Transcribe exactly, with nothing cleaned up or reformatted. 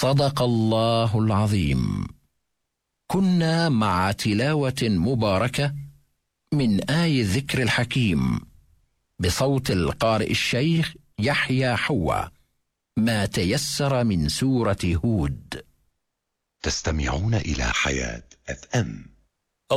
صدق الله العظيم. كنا مع تلاوة مباركة من آي الذكر الحكيم بصوت القارئ الشيخ يحيى حوا، ما تيسر من سورة هود. تستمعون إلى حياة أف أم.